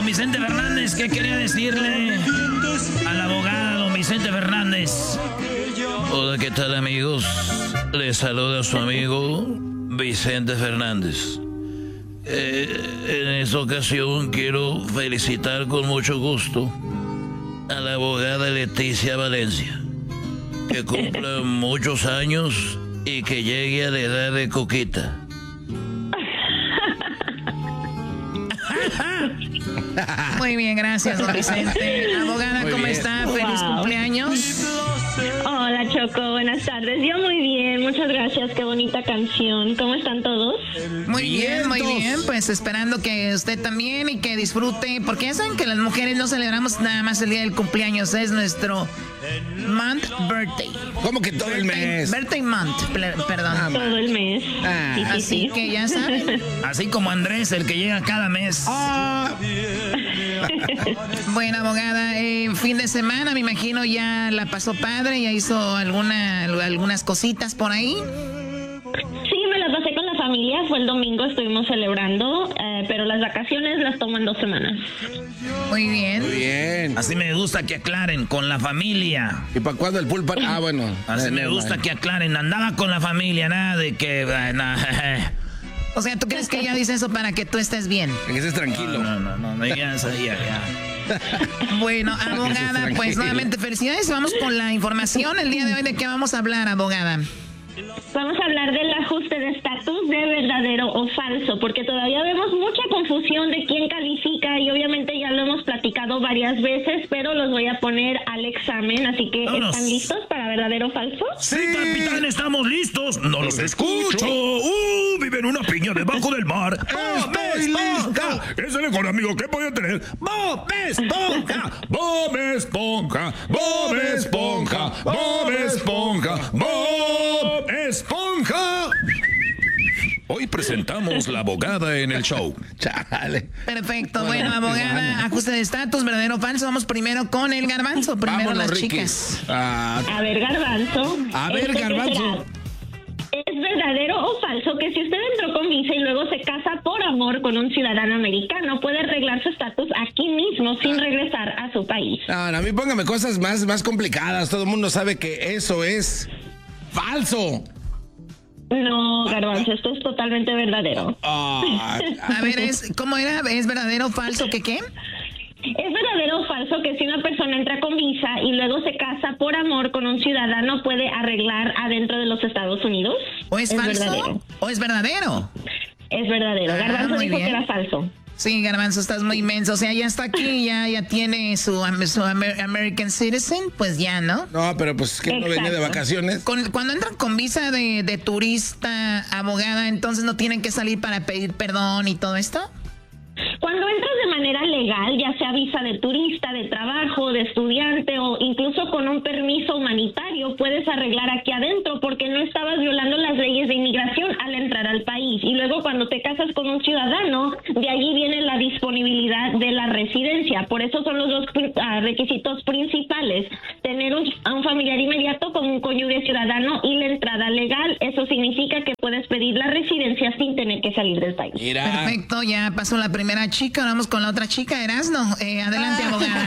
Don Vicente Fernández, ¿qué quería decirle a la abogada, don Vicente Fernández? Hola, ¿qué tal, amigos? Les saluda su amigo Vicente Fernández. En esta ocasión quiero felicitar con mucho gusto a la abogada Leticia Valencia, que cumpla muchos años y que llegue a la edad de Coquita. Muy bien, gracias, don Vicente. Abogada, muy ¿cómo bien está? Feliz cumpleaños. Hola, Choco, buenas tardes. Yo muy bien, muchas gracias, qué bonita canción. ¿Cómo están todos? Muy bien, muy bien. Pues esperando que usted también y que disfrute, porque ya saben que las mujeres no celebramos nada más el día del cumpleaños, es nuestro month birthday. ¿Cómo que todo el mes? Birthday month, perdón. Todo el mes. Sí, así que ya saben. Así como Andrés, el que llega cada mes. Bueno, abogada, fin de semana, me imagino ya la pasó padre, ya hizo algunas cositas por ahí. Sí, me las pasé con la familia, fue el domingo, estuvimos celebrando, pero las vacaciones las tomo en 2 semanas. Muy bien. Muy bien. Así me gusta que aclaren, con la familia. ¿Y para cuándo el pool? Bueno. Así me gusta que aclaren, andaba con la familia, nada de que... O sea, ¿tú crees que ella dice eso para que tú estés bien? Que estés tranquilo. No digas ahí, ya. Bueno, abogada, pues nuevamente felicidades. Vamos con la información. El día de hoy, ¿de qué vamos a hablar, abogada? Vamos a hablar del ajuste de estatus de verdadero o falso, porque todavía vemos mucha confusión de quién califica y obviamente ya lo hemos platicado varias veces, pero los voy a poner al examen, así que ¡vámonos! ¿Están listos para verdadero o falso? Sí, capitán, estamos listos. No los escucho. Viven una piña debajo del mar. ¡Bob Esponja! Es el mejor amigo que podía tener. ¡Bob Esponja! ¡Bob Esponja! ¡Bob Esponja! ¡Bob Esponja! ¡Bob Esponja! Hoy presentamos la abogada en el show. Chale. Perfecto. Bueno, abogada, ajuste de estatus, verdadero o falso. Vamos primero con el garbanzo. Primero vámonos, las Ricky. chicas. A ver, Garbanzo. Garbanzo. ¿Es verdadero o falso que si usted entró con visa y luego se casa por amor con un ciudadano americano, puede arreglar su estatus aquí mismo sin regresar a su país? No, a mí póngame cosas más complicadas. Todo el mundo sabe que eso es falso. No, Garbanzo, esto es totalmente verdadero. A ver, ¿cómo era? ¿Es verdadero o falso que qué? ¿Es verdadero o falso que si una persona entra con visa y luego se casa por amor con un ciudadano puede arreglar adentro de los Estados Unidos? ¿O es falso? Verdadero. ¿O es verdadero? Es verdadero. Garbanzo muy dijo bien. que era falso. Sí, Garbanzo, estás muy inmenso. O sea, ya está aquí, ya tiene su American Citizen, pues ya, ¿no? No, pero pues que no venía de vacaciones. Cuando entran con visa de turista, abogada, entonces no tienen que salir para pedir perdón y todo esto. Cuando entras de manera legal, ya sea visa de turista, de trabajo, de estudiante o incluso con un permiso humanitario, puedes arreglar aquí adentro porque no estabas violando las leyes de inmigración al entrar al país. Y luego cuando te casas con un ciudadano, de allí viene la disponibilidad de la residencia. Por eso son los dos requisitos principales. Tener a un familiar inmediato con un cónyuge ciudadano y la entrada legal. Eso significa que puedes pedir la residencia sin tener que salir del país. Mira. Perfecto, ya pasó la primera chica, ahora vamos con la otra chica, Erasno. Adelante, abogada.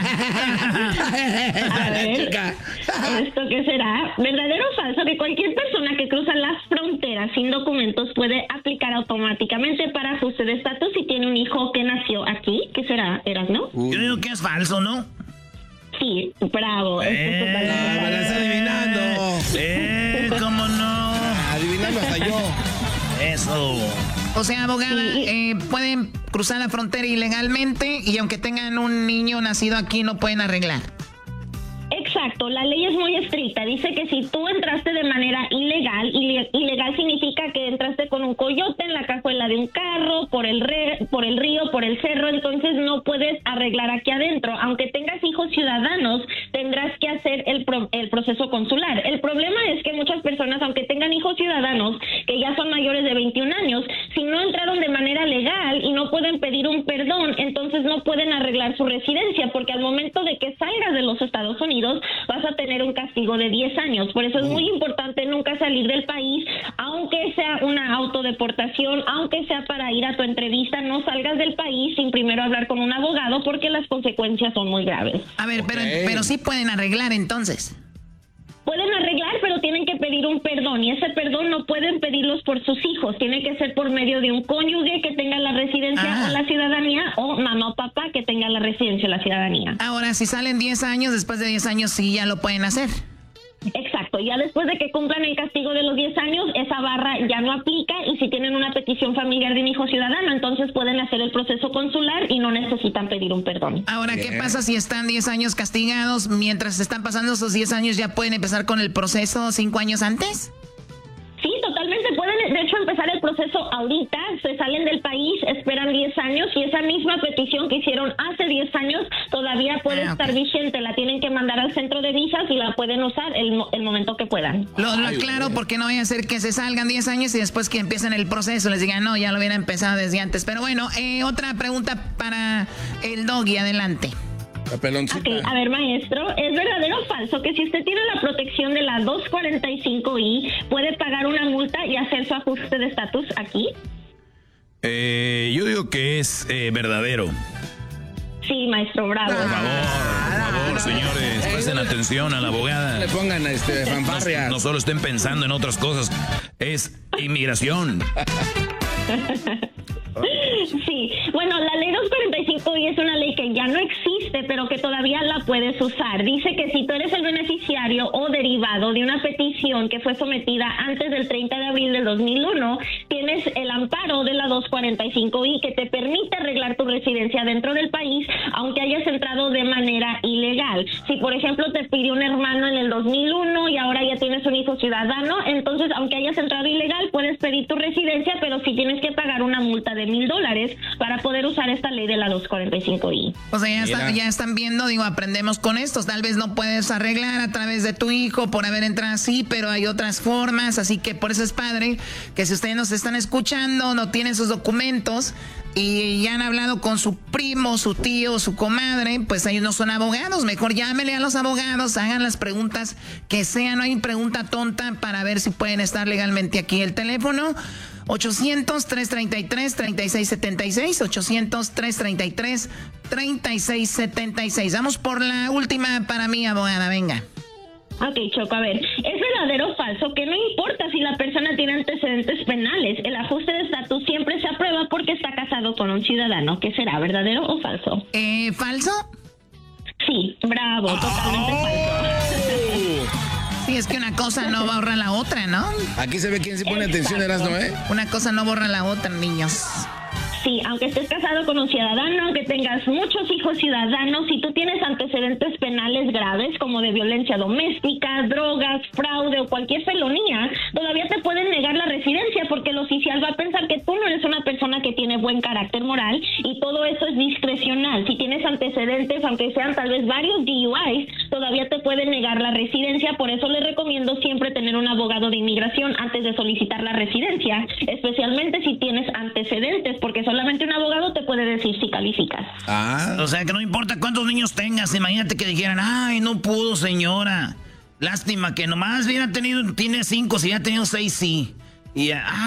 A ver, ¿esto qué será? ¿Verdadero o falso que cualquier persona que cruza las fronteras sin documentos puede aplicar automáticamente para ajuste de estatus si tiene un hijo que nació aquí? ¿Qué será, Erasno? Yo digo que es falso, ¿no? Sí, bravo. Esto es totalmente Me la está adivinando. ¿Cómo no? Adivinando hasta yo. Eso. O sea, abogada, pueden cruzar la frontera ilegalmente y aunque tengan un niño nacido aquí no pueden arreglar. Exacto, la ley es muy estricta. Dice que si tú entraste de manera ilegal, ilegal significa que entraste con un coyote en la cajuela de un carro, por el río, por el cerro, entonces no puedes arreglar aquí adentro. Aunque tengas hijos ciudadanos, tendrás que hacer el proceso consular. El problema es que muchas personas, aunque tengan hijos ciudadanos, que ya son mayores de 21 años, si no entraron de manera legal y no pueden pedir un perdón, entonces no pueden arreglar su residencia, porque al momento de que salgas de los Estados Unidos, vas a tener un castigo de 10 años. Por eso es muy importante nunca salir del país, aunque sea una autodeportación, aunque sea para ir a tu entrevista, no salgas del país sin primero hablar con un abogado porque las consecuencias son muy graves. A ver, pero sí pueden arreglar entonces. Pueden arreglar, pero tienen que pedir un perdón, y ese perdón no pueden pedirlos por sus hijos, tiene que ser por medio de un cónyuge que tenga la residencia o la ciudadanía, o mamá o papá que tenga la residencia o la ciudadanía. Ahora, si salen 10 años, después de 10 años sí ya lo pueden hacer. Exacto, ya después de que cumplan el castigo de los 10 años, esa barra ya no aplica, y si tienen una petición familiar de un hijo ciudadano, entonces pueden hacer el proceso consular y no necesitan pedir un perdón. Ahora, ¿qué pasa si están 10 años castigados? Mientras están pasando esos 10 años, ¿ya pueden empezar con el proceso 5 años antes? Sí, totalmente pueden, de hecho, empezar el proceso ahorita, se salen del país, esperan 10 años y esa misma petición que hicieron hace 10 años todavía puede estar vigente, la tienen que mandar al centro de visas y la pueden usar el momento que puedan. Lo aclaro porque no vaya a ser que se salgan 10 años y después que empiecen el proceso les digan, no, ya lo hubiera empezado desde antes. Pero bueno, otra pregunta para el Doggy, adelante. Okay, a ver, maestro, ¿es verdadero o falso que si usted tiene la protección de la 245I puede pagar una multa y hacer su ajuste de estatus aquí? Yo digo que es verdadero. Sí, maestro, bravo. Por favor, señores, presten atención a la abogada. Le pongan fanfarria. No solo estén pensando en otras cosas, es inmigración. Sí, bueno, la ley 245I es una ley que ya no existe, pero que todavía la puedes usar. Dice que si tú eres el beneficiario o derivado de una petición que fue sometida antes del 30 de abril del 2001, tienes el amparo de la 245I que te permite arreglar tu residencia dentro del país, aunque hayas entrado de manera ilegal. Si, por ejemplo, te pidió un hermano en el 2001 y ahora ya tienes un hijo ciudadano, entonces, aunque hayas entrado ilegal, puedes pedir tu residencia, pero sí tienes que pagar una multa de $1,000 para poder usar esta ley de la 245I. O sea, ya están viendo, digo, aprendemos con estos. Tal vez no puedes arreglar a través de tu hijo por haber entrado así, pero hay otras formas. Así que por eso es padre que si ustedes nos están escuchando, no tienen sus documentos y ya han hablado con su primo, su tío, su comadre, pues ellos no son abogados. Mejor llámenle a los abogados, hagan las preguntas que sean. No hay pregunta tonta para ver si pueden estar legalmente aquí. El teléfono 800-333-3676, 800-333-3676. Vamos por la última para mí, abogada, venga. Ok, Choco, a ver, ¿es verdadero o falso que no importa si la persona tiene antecedentes penales, el ajuste de estatus siempre se aprueba porque está casado con un ciudadano? ¿Qué será, verdadero o falso? ¿Falso? Sí, bravo, totalmente falso. Sí, es que una cosa no borra la otra, ¿no? Aquí se ve quién se pone atención, Erasmo, ¿eh? Una cosa no borra la otra, niños. Sí, aunque estés casado con un ciudadano, aunque tengas muchos hijos ciudadanos, si tú tienes antecedentes penales graves como de violencia doméstica, drogas, fraude o cualquier felonía, todavía te pueden negar la residencia porque el oficial va a pensar que tú no eres una persona que tiene buen carácter moral y todo eso es discrecional. Si tienes antecedentes, aunque sean tal vez varios DUIs, todavía te pueden negar la residencia. Por eso les recomiendo siempre tener un abogado de inmigración antes de solicitar la residencia, especialmente si tienes antecedentes, porque solamente un abogado te puede decir si calificas. O sea que no importa cuántos niños tengas, imagínate que dijeran, ay, no pudo, señora. Lástima que nomás hubiera tenido, tiene 5, si ya ha tenido 6, sí. Y